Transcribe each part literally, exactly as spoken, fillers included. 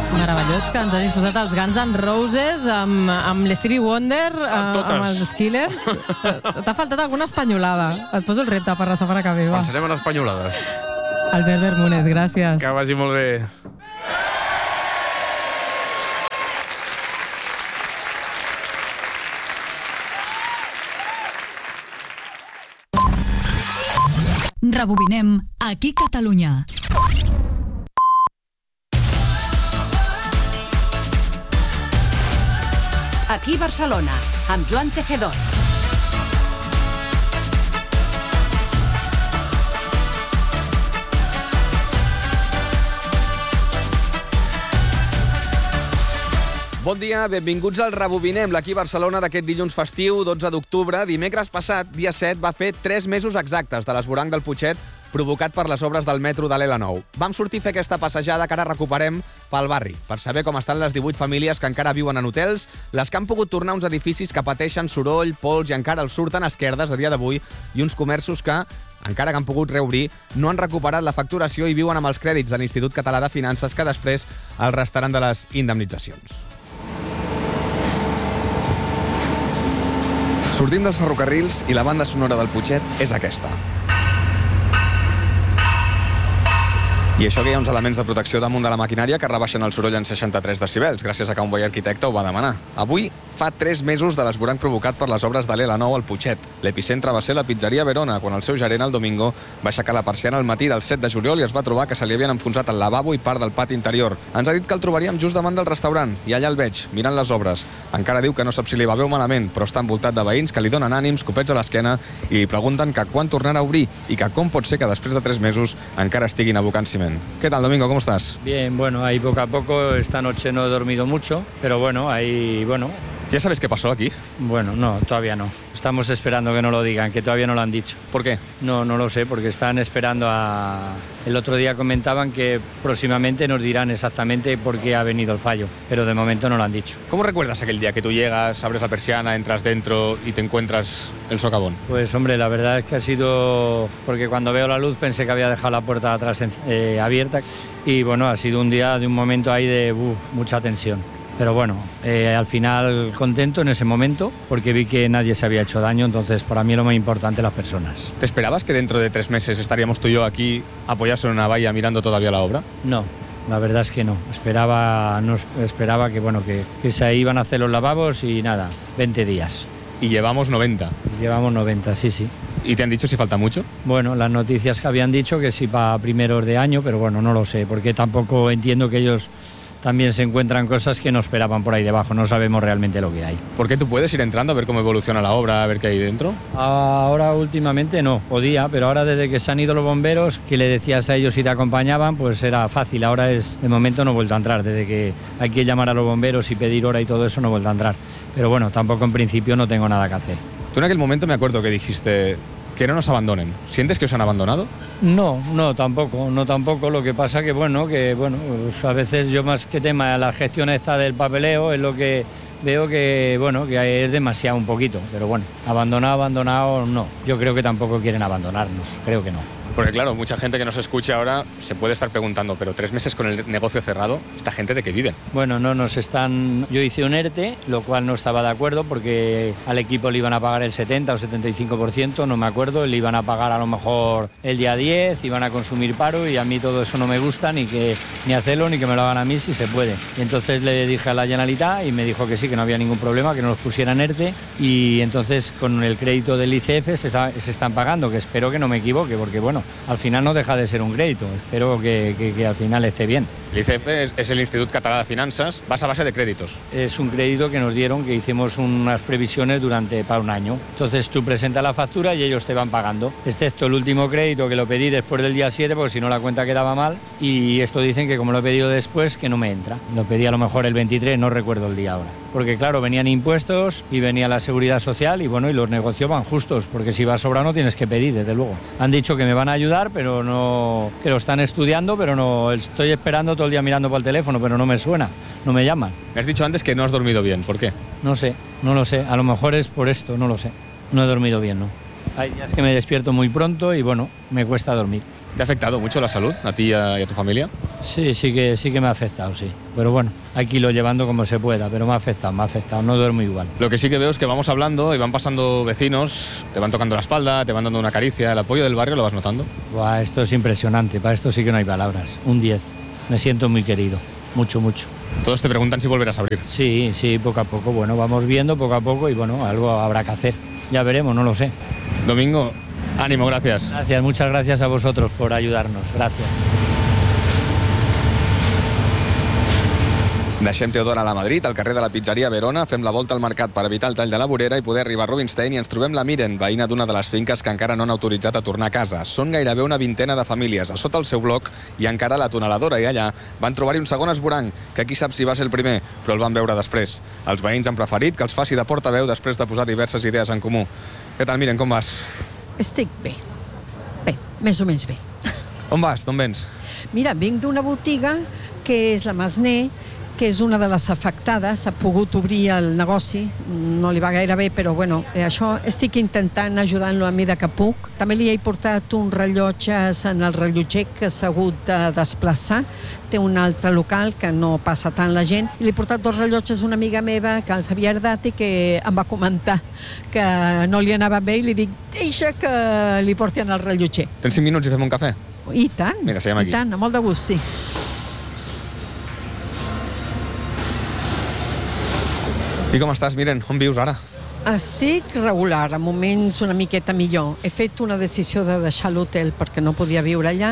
Meravellós que ens hagis posat els Guns N' Roses amb, amb l'Stevie Wonder, amb, amb els Killers. T'ha faltat alguna espanyolada. Et poso el repte per la setmana que ve. Va. Pensarem en espanyolades. Albert Bermúdez, gràcies. Que vagi molt bé. Rebobinem aquí Catalunya. Aquí Barcelona, amb Joan Tejedor. Bon dia, benvinguts al Rebobinem, l'Aquí Barcelona d'aquest dilluns festiu, dotze d'octubre. Dimecres passat, dia set, va fer tres mesos exactes de l'esvoranc del Putxet provocat per les obres del metro de l'L nou. Vam sortir a fer aquesta passejada que ara recuperem pel barri, per saber com estan les divuit famílies que encara viuen en hotels, les que han pogut tornar a uns edificis que pateixen soroll, pols i encara els surten esquerdes a dia d'avui, i uns comerços que, encara que han pogut reobrir, no han recuperat la facturació i viuen amb els crèdits de l'Institut Català de Finances que després els restaran de les indemnitzacions. Sortim dels ferrocarrils i la banda sonora del Putxet és aquesta. I això que hi ha uns elements de protecció damunt de la maquinària que rebaixen el soroll en seixanta-tres decibels, gràcies a que un veí arquitecte ho va demanar. Avui fa tres mesos de l'esvoranc provocat per les obres de l'L nou al Putxet. L'epicentre va ser la pizzeria Verona, quan el seu gerent, el Domingo, va aixecar la persiana al matí del set de juliol i es va trobar que se li havien enfonsat el lavabo i part del pati interior. Ens ha dit que el trobaríem just davant del restaurant, i allà el veig, mirant les obres. Encara diu que no sap si li va bé o malament, però està envoltat de veïns que li donen ànims, copets a l'esquena i li pregunten que quan tornarà a obrir i que com pot ser que després de tres mesos encara estiguin abocant ciment. ¿Qué tal, Domingo? ¿Cómo estás? Bien, bueno, ahí poco a poco. Esta noche no he dormido mucho, pero bueno, ahí, bueno... ¿Ya sabes qué pasó aquí? Bueno, no, todavía no. Estamos esperando que no lo digan, que todavía no lo han dicho. ¿Por qué? No, no lo sé, porque están esperando a... El otro día comentaban que próximamente nos dirán exactamente por qué ha venido el fallo, pero de momento no lo han dicho. ¿Cómo recuerdas aquel día que tú llegas, abres la persiana, entras dentro y te encuentras el socavón? Pues hombre, la verdad es que ha sido... Porque cuando veo la luz pensé que había dejado la puerta de atrás eh, abierta y bueno, ha sido un día de un momento ahí de uf, mucha tensión. Pero bueno, eh, al final contento en ese momento porque vi que nadie se había hecho daño, entonces para mí lo más importante las personas. ¿Te esperabas que dentro de tres meses estaríamos tú y yo aquí apoyados en una valla mirando todavía la obra? No, la verdad es que no. Esperaba, no esperaba que, bueno, que, que se iban a hacer los lavabos y nada, veinte días. Y llevamos noventa. Llevamos noventa, sí, sí. ¿Y te han dicho si falta mucho? Bueno, las noticias que habían dicho que sí para primeros de año, pero bueno, no lo sé, porque tampoco entiendo que ellos... También se encuentran cosas que no esperaban por ahí debajo, no sabemos realmente lo que hay. ¿Por qué tú puedes ir entrando a ver cómo evoluciona la obra, a ver qué hay dentro? Ahora últimamente no, podía, pero ahora desde que se han ido los bomberos, que le decías a ellos si te acompañaban, pues era fácil. Ahora es, de momento no he vuelto a entrar, desde que hay que llamar a los bomberos y pedir hora y todo eso no he vuelto a entrar. Pero bueno, tampoco en principio no tengo nada que hacer. Tú en aquel momento me acuerdo que dijiste... que no nos abandonen. ¿Sientes que os han abandonado? No, no tampoco, no tampoco. Lo que pasa que bueno, que bueno, pues a veces yo más que tema de la gestión esta del papeleo es lo que veo que bueno, que es demasiado un poquito, pero bueno, abandonado, abandonado no. Yo creo que tampoco quieren abandonarnos, creo que no. Porque claro, mucha gente que nos escuche ahora se puede estar preguntando, pero tres meses con el negocio cerrado, ¿esta gente de qué viven? Bueno, no nos están... Yo hice un ERTE, lo cual no estaba de acuerdo porque al equipo le iban a pagar el setenta o setenta y cinco por ciento, no me acuerdo, le iban a pagar a lo mejor el día diez, iban a consumir paro y a mí todo eso no me gusta, ni que ni hacerlo ni que me lo hagan a mí si se puede. Y entonces le dije a la Generalitat y me dijo que sí, que no había ningún problema, que no los pusieran ERTE y entonces con el crédito del I C F se, está, se están pagando, que espero que no me equivoque porque bueno, al final no deja de ser un crédito, espero que, que, que al final esté bien. El I C F es, es el Institut Català de Finances, vas a base de créditos. Es un crédito que nos dieron, que hicimos unas previsiones durante para un año. Entonces tú presentas la factura y ellos te van pagando, excepto el último crédito que lo pedí después del día siete, porque si no la cuenta quedaba mal, y esto dicen que como lo he pedido después, que no me entra. Lo pedí a lo mejor el veintitrés, no recuerdo el día ahora. Porque claro, venían impuestos y venía la seguridad social y bueno, y los negocios van justos, porque si vas sobrado no tienes que pedir, desde luego. Han dicho que me van a ayudar, pero no, que lo están estudiando, pero no, estoy esperando todo el día mirando por el teléfono, pero no me suena, no me llaman. Me has dicho antes que no has dormido bien, ¿por qué? No sé, no lo sé, a lo mejor es por esto, no lo sé. No he dormido bien, ¿no? Hay días que me despierto muy pronto y bueno, me cuesta dormir. ¿Te ha afectado mucho la salud a ti y a, y a tu familia? Sí, sí que, sí que me ha afectado, sí. Pero bueno, hay que irlo llevando como se pueda, pero me ha afectado, me ha afectado, no duermo igual. Lo que sí que veo es que vamos hablando y van pasando vecinos, te van tocando la espalda, te van dando una caricia, el apoyo del barrio lo vas notando. Buah, esto es impresionante, para esto sí que no hay palabras. Un diez, me siento muy querido, mucho, mucho. Todos te preguntan si volverás a abrir. Sí, sí, poco a poco, bueno, vamos viendo poco a poco y bueno, algo habrá que hacer. Ya veremos, no lo sé. Domingo, ánimo, gracias. Gracias, muchas gracias a vosotros por ayudarnos, gracias. Deixem Teodora a la Madrid, al carrer de la Pizzeria Verona, fem la volta al mercat per evitar el tall de la vorera i poder arribar a Rubinstein i ens trobem la Miren, veïna d'una de les finques que encara no han autoritzat a tornar a casa. Són gairebé una vintena de famílies a sota el seu bloc i encara la tuneladora i allà van trobar-hi un segon esborang, que qui sap si va ser el primer, però el van veure després. Els veïns han preferit que els faci de portaveu després de posar diverses idees en comú. Què tal, Miren, com vas? Estic bé. Bé, més o menys bé. On vas? D'on vens? Mira, vinc d'una botiga que és la Masner, que és una de les afectades, ha pogut obrir el negoci, no li va gaire bé, però bueno, eh, això estic intentant ajudant-lo a mida que puc. També li he portat uns rellotges en el rellotger que s'ha hagut de desplaçar, té un altre local que no passa tant la gent, i li he portat dos rellotges a una amiga meva que els havia heredat i que em va comentar que no li anava bé i li dic, deixa que li portin el rellotger. Tens cinc minuts i fem un cafè? I tant, Mira, seguim aquí. i tant, amb molt de gust, sí. I com estàs, Miren? On vius ara? Estic regular, a moments una miqueta millor. He fet una decisió de deixar l'hotel perquè no podia viure allà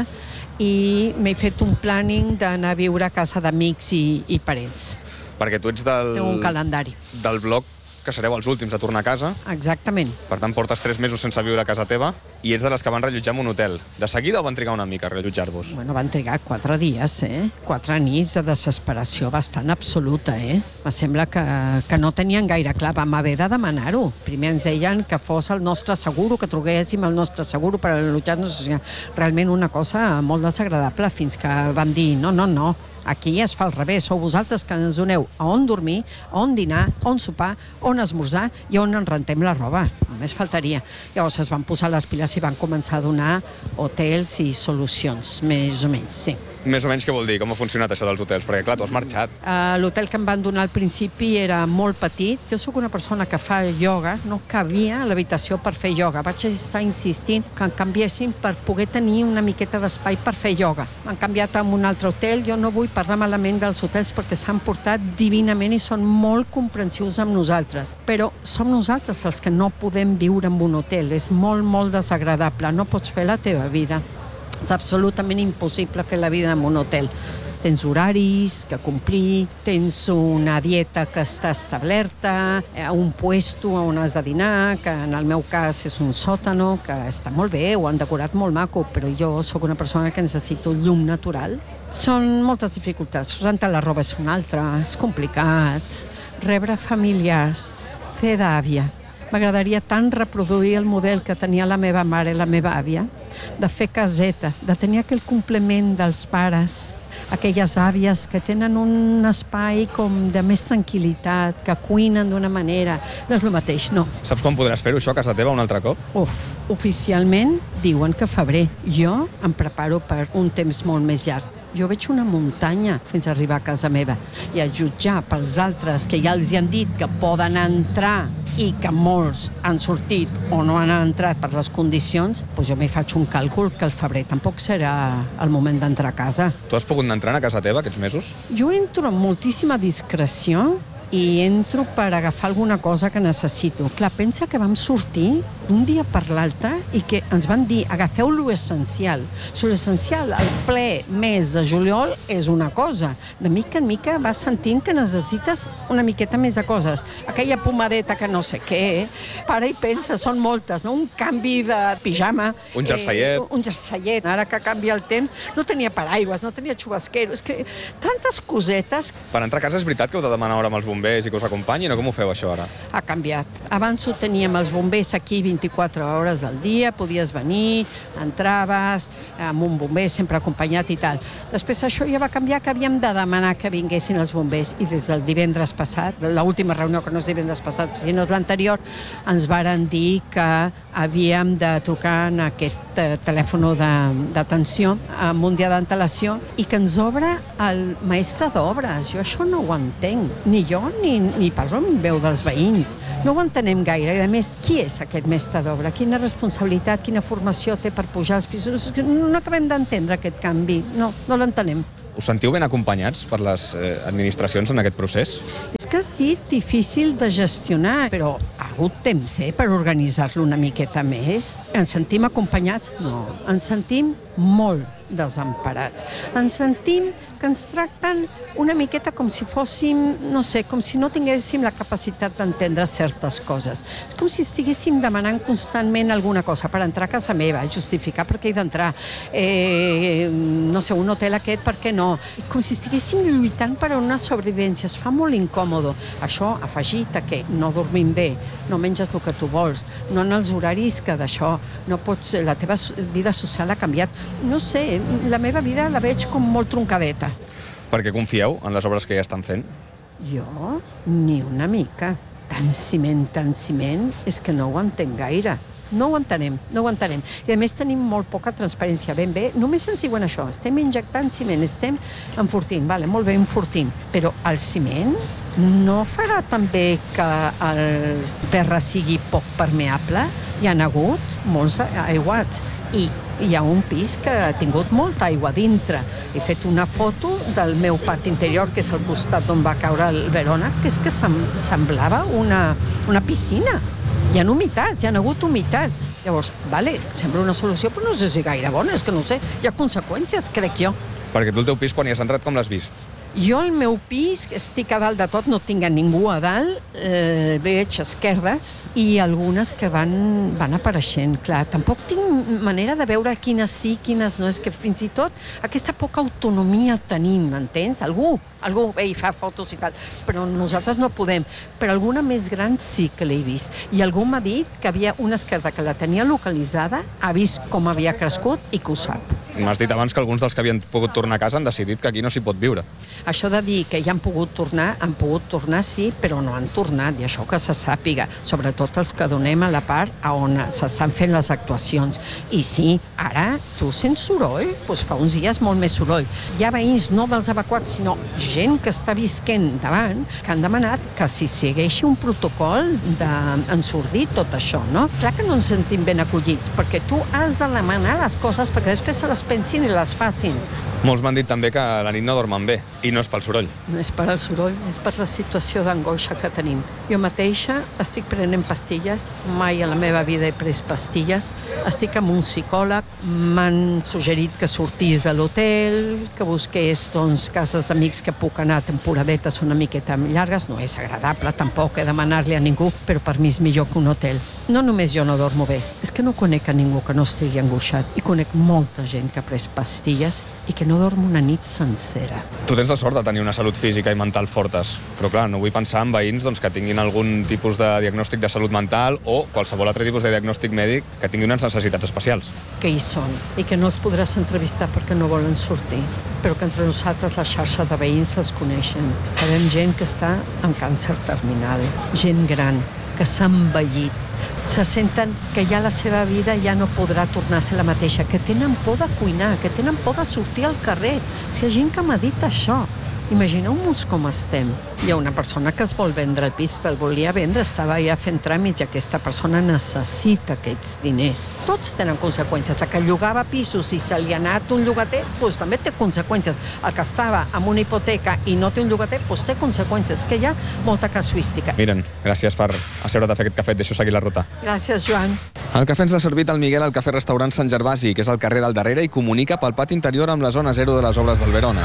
i m'he fet un planning d'anar a viure a casa d'amics i, i parents. Perquè tu ets del... Té un calendari. Del bloc que sereu els últims a tornar a casa. Exactament. Per tant, portes tres mesos sense viure a casa teva i ets de les que van rellotjar en un hotel. De seguida o van trigar una mica a rellotjar-vos? Bueno, van trigar quatre dies, eh? Quatre nits de desesperació bastant absoluta, eh? Me sembla que, que no tenien gaire clar. Vam haver de demanar-ho. Primer ens deien que fos el nostre seguro, que truquéssim el nostre seguro per allotjar-nos. Realment una cosa molt desagradable, fins que vam dir no, no, no. Aquí es fa al revés, sou vosaltres que ens doneu a on dormir, a on dinar, on sopar, on esmorzar i on ens rentem la roba. Només faltaria. Llavors es van posar les piles i van començar a donar hotels i solucions, més o menys, sí. Més o menys què vol dir? Com ha funcionat això dels hotels? Perquè, clar, tu has marxat. Uh, L'hotel que em van donar al principi era molt petit. Jo sóc una persona que fa ioga, no cabia a l'habitació per fer ioga. Vaig estar insistint que em canviessin per poder tenir una miqueta d'espai per fer ioga. M'han canviat a un altre hotel. Jo no vull parlar malament dels hotels perquè s'han portat divinament i són molt comprensius amb nosaltres. Però som nosaltres els que no podem viure en un hotel. És molt, molt desagradable. No pots fer la teva vida. És absolutament impossible fer la vida en un hotel. Tens horaris que complir, tens una dieta que està establerta, un puesto on has de dinar, que en el meu cas és un sòtano, que està molt bé, ho han decorat molt maco, però jo sóc una persona que necessito llum natural. Són moltes dificultats. Rentar la roba és una altra, és complicat. Rebre familiars, fer d'àvia. M'agradaria tant reproduir el model que tenia la meva mare i la meva àvia, de fer caseta, de tenir aquell complement dels pares, aquelles àvies que tenen un espai com de més tranquil·litat, que cuinen d'una manera. No és el mateix, no. Saps quan podràs fer-ho, això, a casa teva, un altre cop? Uf, oficialment diuen que febrer. Jo em preparo per un temps molt més llarg. Jo veig una muntanya fins a arribar a casa meva i a jutjar pels altres que ja els han dit que poden entrar i que molts han sortit o no han entrat per les condicions, doncs jo m'hi faig un càlcul que el febrer tampoc serà el moment d'entrar a casa. Tu has pogut anar entrant a casa teva aquests mesos? Jo entro amb moltíssima discreció i entro per agafar alguna cosa que necessito. Clar, pensa que vam sortir d'un dia per l'altre i que ens van dir agafeu lo essencial. So, l'essencial, el ple mes de juliol és una cosa. De mica en mica vas sentint que necessites una miqueta més de coses. Aquella pomadeta que no sé què, para i pensa, són moltes, no? Un canvi de pijama. Un jerseiet. Eh, un jerseiet. Ara que canvia el temps, no tenia paraigües, no tenia xubasquero. És que tantes cosetes. Per entrar a casa és veritat que heu de demanar hora amb els bombers i que us acompanyin, o com ho feu això ara? Ha canviat. Abans ho teníem els bombers aquí vint-i-quatre hores al dia, podies venir, entraves, amb un bomber sempre acompanyat i tal. Després això ja va canviar, que havíem de demanar que vinguessin els bombers, i des del divendres passat, l'última reunió, que no és divendres passat, sinó és l'anterior, ens varen dir que havíem de trucar en aquest telèfon d'atenció amb un dia d'antelació i que ens obre el mestre d'obres. Jo això no ho entenc, ni jo ni, ni parlo amb veu dels veïns. No ho entenem gaire. I a més, qui és aquest mestre d'obra? Quina responsabilitat, quina formació té per pujar als pisos? No acabem d'entendre aquest canvi. No, no l'entenem. Us sentiu ben acompanyats per les eh, administracions en aquest procés? És que has dit difícil de gestionar, però ha hagut temps eh, per organitzar-lo una miqueta més. Ens sentim acompanyats? No, ens sentim molt desemparats. Ens sentim que ens tracten una miqueta com si fóssim, no sé, com si no tinguéssim la capacitat d'entendre certes coses. És com si estiguéssim demanant constantment alguna cosa per entrar a casa meva, justificar per què he d'entrar, eh, no sé, un hotel aquest, per què no? Com si estiguéssim lluitant per a una sobrevivència. Es fa molt incòmodo. Això, afegit a que no dormim bé, no menges el que tu vols, no en els horaris que d'això no pots, la teva vida social ha canviat. No sé, la meva vida la veig com molt troncadeta. Per què confieu en les obres que ja estan fent? Jo? Ni una mica. Tant ciment, tant ciment, és que no ho entenc gaire. No ho entenem, no ho entenem. I a més tenim molt poca transparència. Ben bé, només ens diuen això, estem injectant ciment, estem enfortint, vale, molt bé, enfortint. Però el ciment no farà també que el terra sigui poc permeable? Hi ha hagut molts aiguats i hi ha un pis que ha tingut molta aigua dintre. He fet una foto del meu pati interior, que és al costat d'on va caure el Verona, que és que semblava una, una piscina. Hi ha humitats, hi ha hagut humitats. Llavors, vale, sembla una solució, però no sé si gaire bona, és que no sé, hi ha conseqüències, crec jo. Perquè tu el teu pis, quan hi has entrat, com l'has vist? Jo, el meu pis, estic a dalt de tot, no tinc a ningú a dalt, eh, veig esquerdes i algunes que van, van apareixent. Clar, tampoc tinc manera de veure quines sí, quines no. És que fins i tot aquesta poca autonomia tenim, m'entens? Algú, algú ve i fa fotos i tal, però nosaltres no podem. Però alguna més gran sí que l'he vist. I algú m'ha dit que havia una esquerda que la tenia localitzada, ha vist com havia crescut i que ho sap. M'has dit abans que alguns dels que havien pogut tornar a casa han decidit que aquí no s'hi pot viure. Això de dir que ja han pogut tornar, han pogut tornar sí, però no han tornat, i això que se sàpiga, sobretot els que donem a la part a on s'estan fent les actuacions. I sí, ara tu sents soroll, doncs fa uns dies molt més soroll. Hi ha veïns, no dels evacuats, sinó gent que està visquent davant, que han demanat que si segueixi un protocol d'ensordir tot això, no? Clar que no ens sentim ben acollits, perquè tu has de demanar les coses perquè després se les pensin i les facin. Molts m'han dit també que a la nit no dormen bé, i no és pel soroll. No és per al soroll, és per la situació d'angoixa que tenim. Jo mateixa estic prenent pastilles, mai a la meva vida he pres pastilles, estic amb un psicòleg, m'han suggerit que sortís de l'hotel, que busqués doncs, cases d'amics que puc anar a temporadetes una miqueta llargues. No és agradable tampoc he demanar-li a ningú, però per mi és millor que un hotel. No només jo no dormo bé, és que no conec a ningú que no estigui angoixat, i conec molta gent que ha pres pastilles i que no dorm una nit sencera. Tu tens la sort de tenir una salut física i mental fortes, però clar, no vull pensar en veïns doncs, que tinguin algun tipus de diagnòstic de salut mental o qualsevol altre tipus de diagnòstic mèdic que tingui unes necessitats especials. Que hi són, i que no els podràs entrevistar perquè no volen sortir, però que entre nosaltres la xarxa de veïns les coneixen. Sabem gent que està amb càncer terminal, gent gran, que s'ha envellit, se senten que ja la seva vida ja no podrà tornar a ser la mateixa, que tenen por de cuinar, que tenen por de sortir al carrer. Si hi ha gent que m'ha dit això, imagineu-vos com estem. Hi ha una persona que es vol vendre el pis, el volia vendre, estava ja fent tràmits i aquesta persona necessita aquests diners. Tots tenen conseqüències. La que llogava pisos i se li ha anat un llogater, doncs també té conseqüències. El que estava amb una hipoteca i no té un llogater, doncs té conseqüències, que hi ha molta casuística. Miren, gràcies per asseure't a fer aquest cafè, et deixo seguir la ruta. Gràcies, Joan. El cafè ens l'ha servit el Miguel al Cafè Restaurant Sant Gervasi, que és al carrer del darrere i comunica pel pati interior amb la zona zero de les obres del Verona.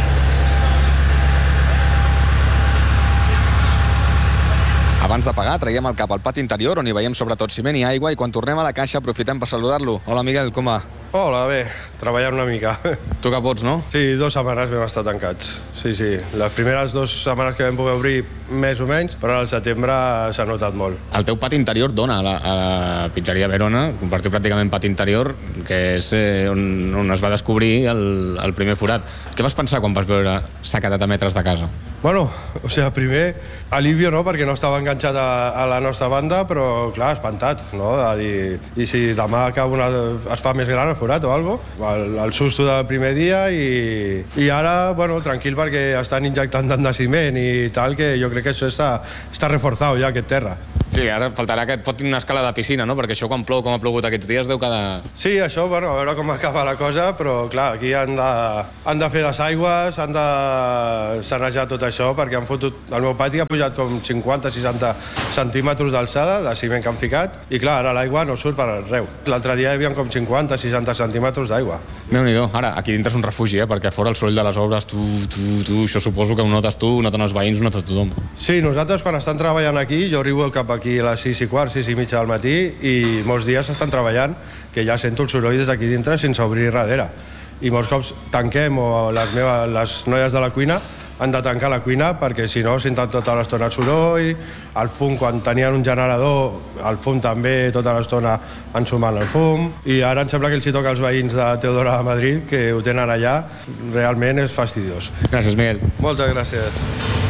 Abans de pagar, traiem el cap al pati interior, on hi veiem sobretot ciment i aigua, i quan tornem a la caixa aprofitem per saludar-lo. Hola, Miguel, com va? Hola, bé, treballant una mica. Tu que pots, no? Sí, dues setmanes vam estar tancats. Sí, sí, les primeres dues setmanes que vam poder obrir més o menys, però al setembre s'ha notat molt. El teu pati interior dona a la, a la pizzeria Verona, compartiu pràcticament pati interior, que és eh, on, on es va descobrir el, el primer forat. Què vas pensar quan vas veure s'ha quedat a metres de casa? Bueno, o sigui, primer, alivio, no?, perquè no estava enganxat a, a la nostra banda, però, clar, espantat, no?, de dir, i si demà que una es fa més gran el forat o alguna cosa, el, el susto del primer dia i, i ara, bueno, tranquil, perquè estan injectant tant de ciment i tal, que jo crec que això està, està reforçat ja, aquest terra. Sí, ara faltarà que et fotin una escala de piscina, no?, perquè això quan plou, com ha plogut aquests dies, deu cada... Sí, això, bueno, a veure com acaba la cosa, però, clar, aquí han de, han de fer les aigües, han de sanejar tot això, perquè han fotut... El meu pati ha pujat com cinquanta seixanta centímetres d'alçada de ciment que han ficat, i clar, ara l'aigua no surt per arreu. L'altre dia hi havia com cinquanta seixanta centímetres d'aigua. Déu-n'hi-do. Ara, aquí dintre és un refugi, eh? Perquè fora el soroll de les obres, tu, tu, tu, això suposo que ho notes tu, ho noten els veïns, ho nota tothom. Sí, nosaltres quan estan treballant aquí, jo arribo cap aquí a les sis i quart, sis i mitja del matí, i molts dies estan treballant, que ja sento el soroll des d'aquí dintre sense obrir darrere. I molts cops tanquem, o les, meves, les noies de la cuina han de tancar la cuina perquè si no senten tota l'estona el soroll, el fum, quan tenien un generador, el fum també tota l'estona ensumant el fum, i ara em sembla que els hi toca als veïns de Teodora de Madrid, que ho tenen allà, realment és fastidiós. Gràcies, Miguel. Moltes gràcies.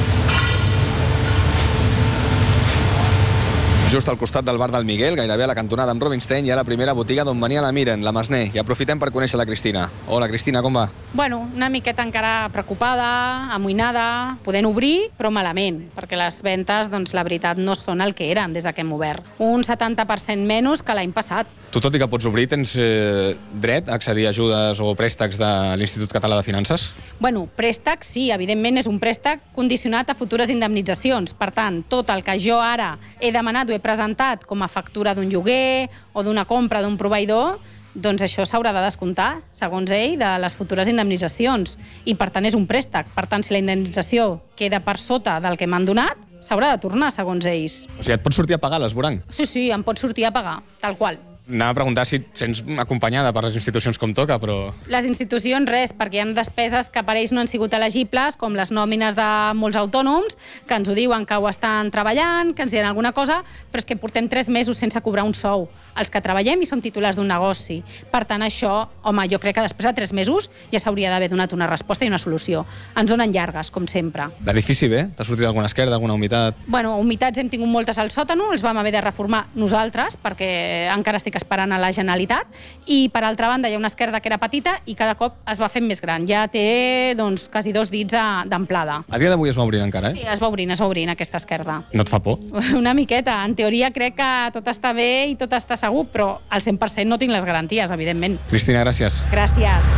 Just al costat del bar del Miguel, gairebé a la cantonada amb Rubinstein, hi ha la primera botiga d'on venia la Miren, la Masné, i aprofitem per conèixer la Cristina. Hola, Cristina, com va? Bueno, una miqueta encara preocupada, amoïnada, podent obrir, però malament, perquè les ventes, doncs, la veritat, no són el que eren des que hem obert. Un setanta per cent menys que l'any passat. Tu, tot i que pots obrir, tens eh, dret a accedir a ajudes o préstecs de l'Institut Català de Finances? Bueno, préstec, sí, evidentment és un préstec condicionat a futures indemnitzacions. Per tant, tot el que jo ara he demanat o he presentat com a factura d'un lloguer o d'una compra d'un proveïdor, doncs això s'haurà de descomptar, segons ell, de les futures indemnitzacions. I, per tant, és un préstec. Per tant, si la indemnització queda per sota del que m'han donat, s'haurà de tornar, segons ells. O sigui, et pots sortir a pagar l'esborang? Sí, sí, em pot sortir a pagar, tal qual. Anava a preguntar si et sents acompanyada per les institucions com toca, però... Les institucions, res, perquè hi ha despeses que per ells no han sigut elegibles, com les nòmines de molts autònoms, que ens ho diuen que ho estan treballant, que ens diuen alguna cosa, però és que portem tres mesos sense cobrar un sou, els que treballem i som titulars d'un negoci. Per tant, això, home, jo crec que després de tres mesos ja s'hauria d'haver donat una resposta i una solució. Ens donen llargues, com sempre. L'edifici bé? T'ha sortit alguna esquerda, alguna humitat? Bueno, humitats hem tingut moltes al sòtano, els vam haver de reformar nosaltres, perquè encara estic esperant a la Generalitat, i per altra banda hi ha una esquerda que era petita i cada cop es va fent més gran. Ja té, doncs, quasi dos dits d'amplada. A dia d'avui es va obrint encara, eh? Sí, es va obrint, es va obrint aquesta esquerda. No et fa por? Una miqueta. En teoria crec que tot està bé i tot està segur, però al cent per cent no tinc les garanties, evidentment. Cristina, gràcies. Gràcies.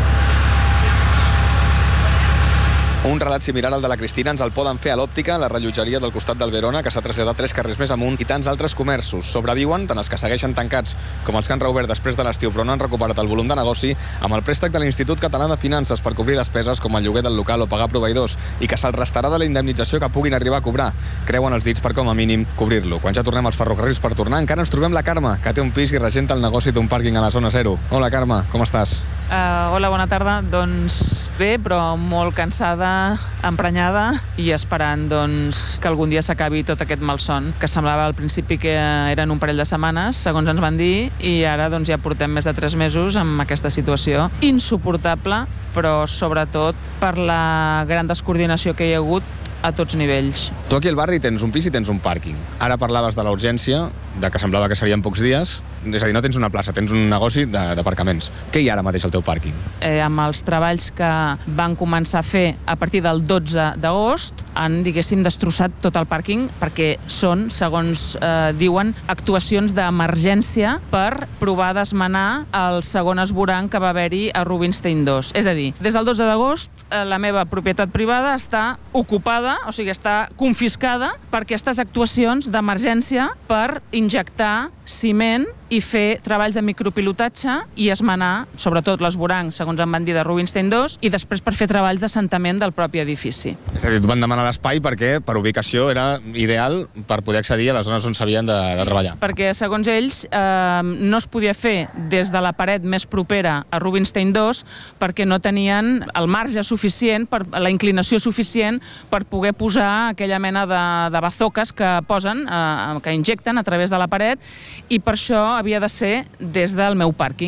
Un relat similar al de la Cristina ens el poden fer a l'Òptica, la rellotgeria del costat del Verona, que s'ha traslladat tres carrers més amunt, i tants altres comerços. Sobreviuen tant els que segueixen tancats com els que han reobert després de l'estiu però no han recuperat el volum de negoci, amb el préstec de l'Institut Català de Finances per cobrir despeses com el lloguer del local o pagar proveïdors, i que se'ls restarà de la indemnització que puguin arribar a cobrar. Creuen els dits per, com a mínim, cobrir-lo. Quan ja tornem als ferrocarrils per tornar, encara ens trobem la Carme, que té un pis i regenta el negoci d'un pàrquing a la zona zero. Hola, Carme, com estàs? Uh, hola, bona tarda. Doncs bé, però molt cansada, emprenyada i esperant doncs, que algun dia s'acabi tot aquest malson, que semblava al principi que eren un parell de setmanes, segons ens van dir, i ara doncs, ja portem més de tres mesos amb aquesta situació insuportable, però sobretot per la gran descoordinació que hi ha hagut a tots nivells. Tu aquí al barri tens un pis i tens un pàrquing. Ara parlaves de la urgència, de que semblava que serien pocs dies, és a dir, no tens una plaça, tens un negoci d'aparcaments. Què hi ha ara mateix al teu pàrquing? Eh, amb els treballs que van començar a fer a partir del dotze d'agost, han, diguéssim, destrossat tot el pàrquing perquè són, segons eh, diuen, actuacions d'emergència per provar d'esmenar el segon esborrany que va haver-hi a Rubinstein dos. És a dir, des del dotze d'agost eh, la meva propietat privada està ocupada, o sigui, està confiscada per aquestes actuacions d'emergència per injectar ciment i fer treballs de micropilotatge i esmenar, sobretot l'esborrany, segons em van dir, de Rubinstein dos, i després per fer treballs d'assentament del propi edifici. És a dir, et van demanar l'espai perquè per ubicació era ideal per poder accedir a les zones on s'havien de, de treballar. Sí, perquè segons ells eh, no es podia fer des de la paret més propera a Rubinstein dos perquè no tenien el marge suficient, per, la inclinació suficient per poder posar aquella mena de, de bazoques que posen, eh, que injecten a través de la paret, i per això havia de ser des del meu pàrquing.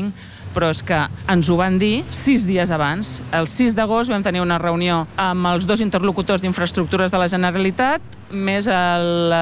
però és que ens ho van dir sis dies abans. El sis d'agost vam tenir una reunió amb els dos interlocutors d'infraestructures de la Generalitat, més el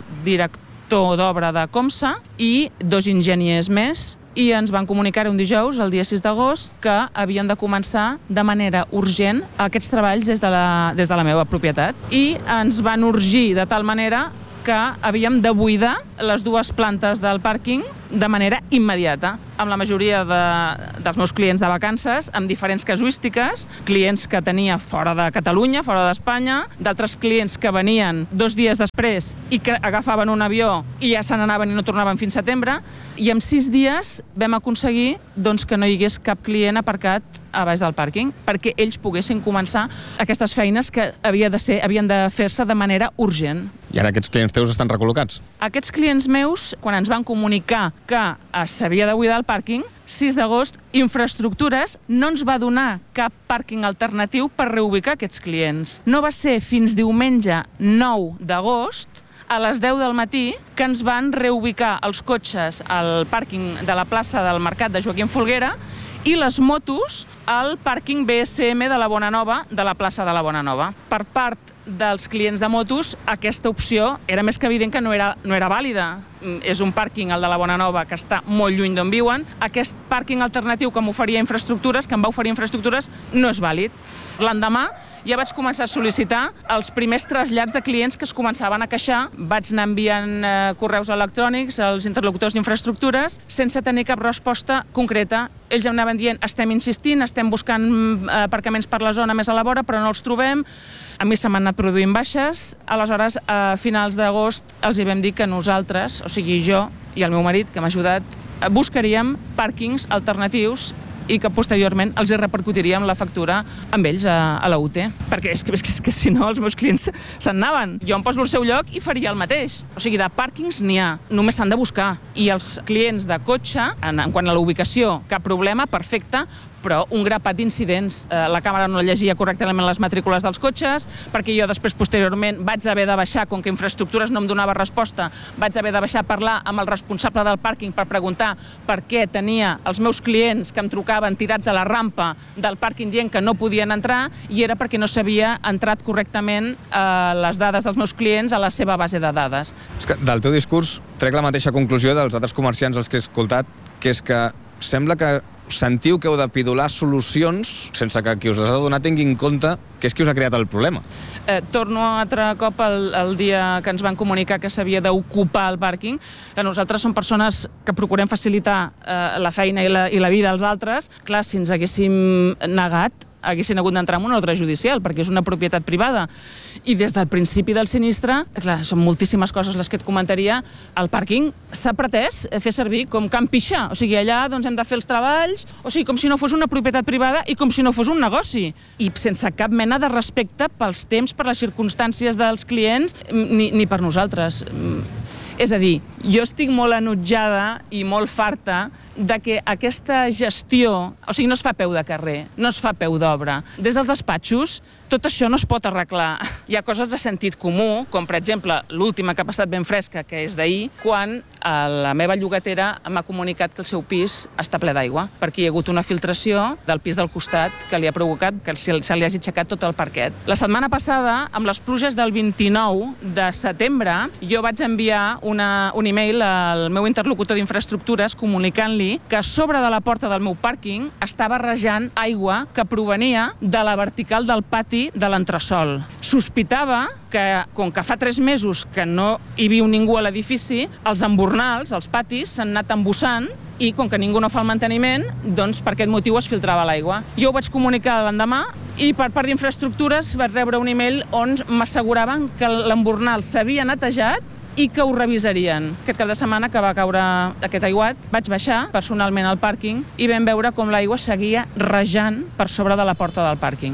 director d'obra de Comsa i dos enginyers més, i ens van comunicar un dijous, el dia sis d'agost, que havien de començar de manera urgent aquests treballs des de la, des de la meva propietat. I ens van urgir de tal manera que havíem de buidar les dues plantes del pàrquing de manera immediata, amb la majoria de, dels meus clients de vacances, amb diferents casuístiques, clients que tenia fora de Catalunya, fora d'Espanya, d'altres clients que venien dos dies després i que agafaven un avió i ja se n'anaven i no tornaven fins setembre, i en sis dies vam aconseguir doncs, que no hi hagués cap client aparcat a baix del pàrquing, perquè ells poguessin començar aquestes feines que havia de ser, havien de fer-se de manera urgent. I ara aquests clients teus estan recol·locats? Aquests clients meus, quan ens van comunicar que s'havia de buidar el pàrquing, sis d'agost, Infraestructures no ens va donar cap pàrquing alternatiu per reubicar aquests clients. No va ser fins diumenge nou d'agost, a les deu del matí, que ens van reubicar els cotxes al pàrquing de la plaça del Mercat de Joaquim Folguera i les motos al pàrquing B S M de la Bonanova, de la plaça de la Bonanova. Per part dels clients de motos, aquesta opció era més que evident que no era, no era vàlida. És un pàrquing, el de la Bonanova, que està molt lluny d'on viuen. Aquest pàrquing alternatiu que m'oferia Infraestructures, que em va oferir Infraestructures, no és vàlid. L'endemà ja vaig començar a sol·licitar els primers trasllats de clients que es començaven a queixar. Vaig anar enviant eh, correus electrònics als interlocutors d'Infraestructures sense tenir cap resposta concreta. Ells em anaven dient, estem insistint, estem buscant eh, aparcaments per la zona més a la vora, però no els trobem. A mi se m'han anat produint baixes. Aleshores, a finals d'agost, els hi vam dir que nosaltres, o sigui jo i el meu marit, que m'ha ajudat, buscaríem pàrquings alternatius i que posteriorment els repercutiríem la factura amb ells a, a la U T. Perquè és que, és, que, és que si no els meus clients se'n anaven. Jo em poso al seu lloc i faria el mateix. O sigui, de pàrquings n'hi ha, només s'han de buscar. I els clients de cotxe, en, en quant a la ubicació, cap problema, perfecte, però un grapat d'incidents. Eh, la càmera no llegia correctament les matrícules dels cotxes, perquè jo després, posteriorment, vaig haver de baixar, com que Infraestructures no em donava resposta, vaig haver de baixar a parlar amb el responsable del pàrquing per preguntar per què tenia els meus clients que em trucaven tirats a la rampa del pàrquing dient que no podien entrar, i era perquè no s'havia entrat correctament eh, les dades dels meus clients a la seva base de dades. És que del teu discurs trec la mateixa conclusió dels altres comerciants als que he escoltat, que és que sembla que sentiu que heu de pidolar solucions sense que qui us les ha de donar tingui en compte que és qui us ha creat el problema. Eh, torno altre cop el, el dia que ens van comunicar que s'havia d'ocupar el pàrquing, que nosaltres som persones que procurem facilitar eh, la feina i la, i la vida als altres. Clar, si ens haguéssim negat, haguessin hagut d'entrar en un ordre judicial, perquè és una propietat privada. I des del principi del sinistre, clar, són moltíssimes coses les que et comentaria, el pàrquing s'ha pretès fer servir com camp pixa. O sigui, allà doncs, hem de fer els treballs, o sigui, com si no fos una propietat privada i com si no fos un negoci. I sense cap mena de respecte pels temps, per les circumstàncies dels clients, ni, ni per nosaltres. És a dir, jo estic molt enutjada i molt farta de que aquesta gestió, o sigui, no es fa peu de carrer, no es fa peu d'obra. Des dels despatxos, tot això no es pot arreglar. Hi ha coses de sentit comú, com per exemple l'última que ha passat ben fresca, que és d'ahir, quan la meva llogatera m'ha comunicat que el seu pis està ple d'aigua, perquè hi ha hagut una filtració del pis del costat que li ha provocat que se li hagi aixecat tot el parquet. La setmana passada, amb les pluges del vint-i-nou de setembre, jo vaig enviar una, un e-mail al meu interlocutor d'Infraestructures comunicant-li que a sobre de la porta del meu pàrquing estava rejant aigua que provenia de la vertical del pati de l'entresòl. Sospitava que, com que fa tres mesos que no hi viu ningú a l'edifici, els embornals, els patis, s'han anat embussant i com que ningú no fa el manteniment, doncs per aquest motiu es filtrava l'aigua. Jo ho vaig comunicar l'endemà i per part d'Infraestructures vaig rebre un e-mail on m'asseguraven que l'embornal s'havia netejat i que ho revisarien. Aquest cap de setmana que va caure aquest aiguat, vaig baixar personalment al pàrquing i vam veure com l'aigua seguia rejant per sobre de la porta del pàrquing.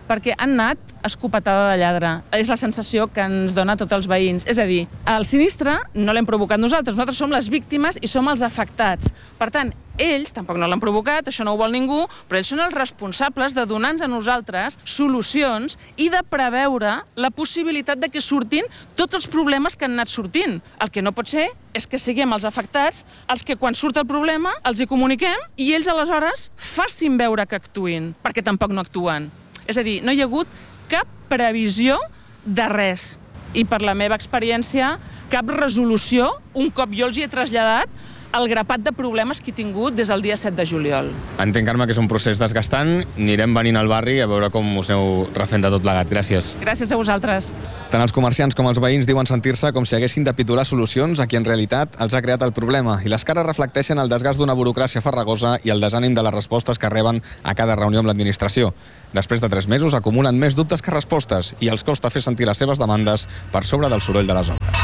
perquè han anat escopetada de lladre. És la sensació que ens dona a tots els veïns. És a dir, el sinistre no l'hem provocat nosaltres, nosaltres som les víctimes i som els afectats. Per tant, ells tampoc no l'han provocat, això no ho vol ningú, però ells són els responsables de donar-nos a nosaltres solucions i de preveure la possibilitat de que surtin tots els problemes que han anat sortint. El que no pot ser és que siguem els afectats els que quan surt el problema els hi comuniquem i ells aleshores facin veure que actuïn, perquè tampoc no actuen. És a dir, no hi ha hagut cap previsió de res. I per la meva experiència, cap resolució, un cop jo els hi he traslladat el grapat de problemes que he tingut des del dia set de juliol. Entenc, Carme, que és un procés desgastant. Anirem venint al barri a veure com us aneu refent de tot plegat. Gràcies. Gràcies a vosaltres. Tant els comerciants com els veïns diuen sentir-se com si haguessin de pitular solucions a qui en realitat els ha creat el problema. I les cares reflecteixen el desgast d'una burocràcia farragosa i el desànim de les respostes que reben a cada reunió amb l'administració. Després de tres mesos acumulen més dubtes que respostes i els costa fer sentir les seves demandes per sobre del soroll de les obres.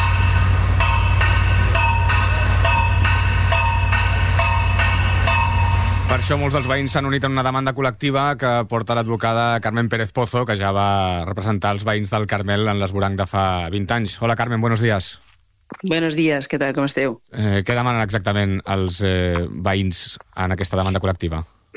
Per això molts dels veïns s'han unit en una demanda col·lectiva que porta l'advocada Carmen Pérez Pozo, que ja va representar els veïns del Carmel en l'esvoranc de fa vint anys. Hola, Carmen, buenos días. Buenos días, què tal, com esteu? Eh, què demanen exactament els eh, veïns en aquesta demanda col·lectiva?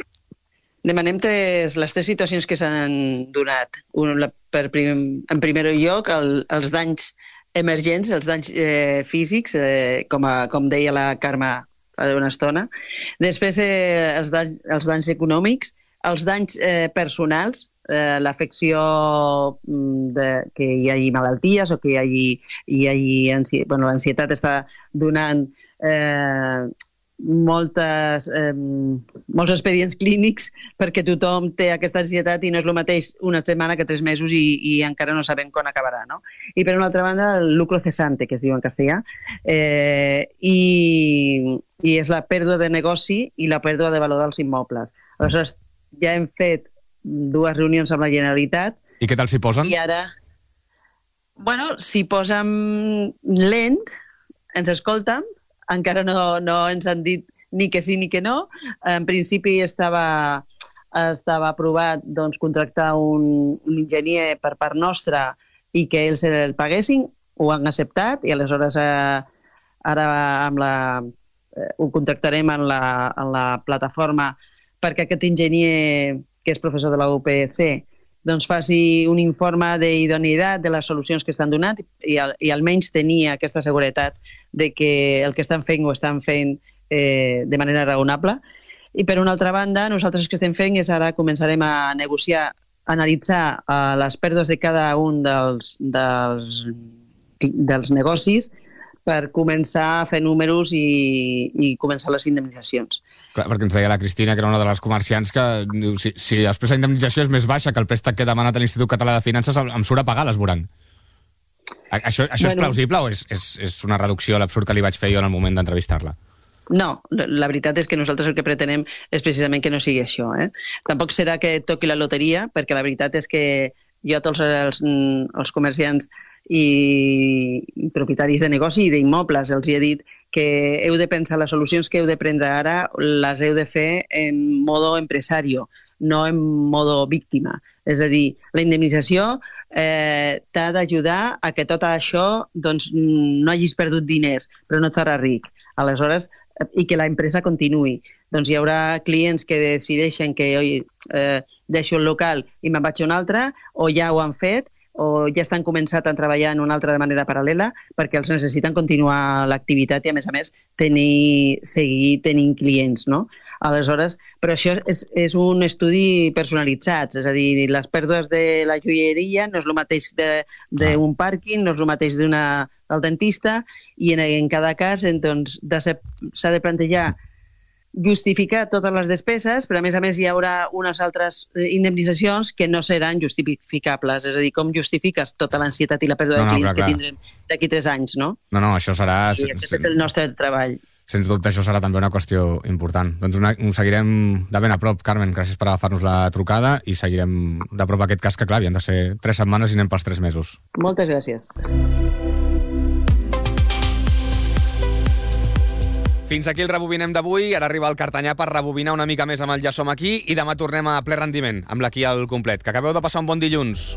Demanem tres, les tres situacions que s'han donat. Un, la, per prim, en primer lloc, el, els danys emergents, els danys eh, físics, eh, com, a, com deia la Carme fa una estona. Després, eh, els, danys, els danys econòmics, els danys eh, personals, eh, l'afecció de, que hi hagi malalties o que hi hagi, hi hagi ansi... bueno, l'ansietat està donant eh, moltes, eh, molts expedients clínics perquè tothom té aquesta ansietat i no és el mateix una setmana que tres mesos i, i encara no sabem quan acabarà, no? I per una altra banda, el lucro cesante, que es diu en castellà, eh, i, i és la pèrdua de negoci i la pèrdua de valor dels immobles. Aleshores, ja hem fet dues reunions amb la Generalitat. I què tal s'hi posen? I ara, bueno, s'hi posen lent, ens escolten, encara no, no ens han dit ni que sí ni que no. En principi estava, estava aprovat doncs, contractar un, un enginyer per part nostra i que ells el paguessin, ho han acceptat i aleshores eh, ara amb la, eh, ho contractarem en la, en la plataforma perquè aquest enginyer, que és professor de la U P C, doncs faci un informe d'idoneïtat de les solucions que estan donant i, al, i almenys tenir aquesta seguretat de que el que estan fent ho estan fent eh, de manera raonable. I per una altra banda, nosaltres el que estem fent és ara començarem a negociar, a analitzar eh, les pèrdues de cada un dels, dels, dels negocis per començar a fer números i, i començar les indemnitzacions. Clar, perquè ens deia la Cristina, que era una de les comerciants, que diu, si, si després la indemnització és més baixa que el préstec que ha demanat l'Institut Català de Finances, em surt a pagar l'esvoranc. Això, això bueno, és plausible o és, és, és una reducció a l'absurd que li vaig fer jo en el moment d'entrevistar-la? No, la veritat és que nosaltres el que pretenem és precisament que no sigui això. Eh? Tampoc serà que toqui la loteria, perquè la veritat és que jo a tots els, els comerciants i, i propietaris de negoci i d'immobles els he dit que heu de pensar les solucions que heu de prendre ara, les heu de fer en modo empresario, no en modo víctima. És a dir, la indemnització eh, t'ha d'ajudar a que tot això doncs, no hagis perdut diners, però no et farà ric. Aleshores, i que l'empresa continuï. Doncs hi haurà clients que decideixen que oi, eh, deixo el local i me'n vaig a un altre, o ja ho han fet, o ja estan començat a treballar en una altra de manera paral·lela perquè els necessiten continuar l'activitat i, a més a més, tenir, seguir tenint clients, no? Aleshores, però això és, és un estudi personalitzat, és a dir, les pèrdues de la joieria no és el mateix d'un pàrquing, no és el mateix d'una del dentista, i en, en cada cas doncs, s'ha de plantejar justificar totes les despeses, però a més a més hi haurà unes altres indemnitzacions que no seran justificables. És a dir, com justifiques tota l'ansietat i la pèrdua no, de clients no, que tindrem d'aquí tres anys, no? No, no, això serà... I aquest és el nostre treball. Sens dubte, això serà també una qüestió important. Doncs una, ho seguirem de ben a prop, Carmen. Gràcies per agafar-nos la trucada i seguirem de prop aquest cas, que clar, havien de ser tres setmanes i anem pels tres mesos. Moltes gràcies. Fins aquí el Rebobinem d'avui. Ara arriba el Cartanyà per rebobinar una mica més amb el Ja som aquí i demà tornem a ple rendiment amb l'Aquí al complet. Que acabeu de passar un bon dilluns.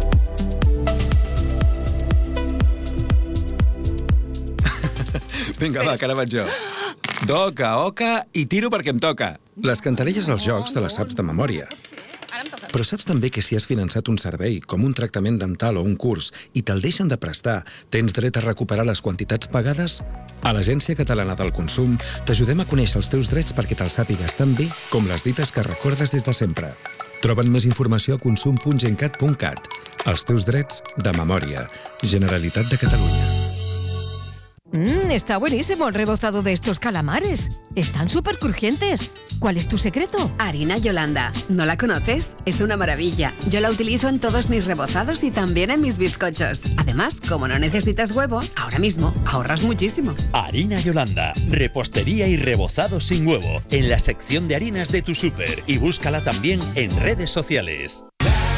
Vinga, va, que ara vaig jo. Doca, oca i tiro perquè em toca. Les cantarelles als jocs te les saps de memòria. Però saps també que si has finançat un servei, com un tractament dental o un curs, i te'l deixen de prestar, tens dret a recuperar les quantitats pagades? A l'Agència Catalana del Consum t'ajudem a conèixer els teus drets perquè te'ls sàpigues tan bé com les dites que recordes des de sempre. Troben més informació a consum punt gencat punt cat. Els teus drets de memòria. Generalitat de Catalunya. Mmm, está buenísimo el rebozado de estos calamares. Están súper crujientes. ¿Cuál es tu secreto? Harina Yolanda. ¿No la conoces? Es una maravilla. Yo la utilizo en todos mis rebozados y también en mis bizcochos. Además, como no necesitas huevo, ahora mismo ahorras muchísimo. Harina Yolanda. Repostería y rebozado sin huevo. En la sección de harinas de tu súper. Y búscala también en redes sociales.